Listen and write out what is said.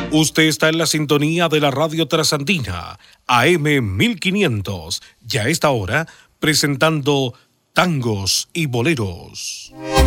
Usted está en la sintonía de la Radio Trasandina, AM 1500, ya a esta hora presentando tangos y boleros.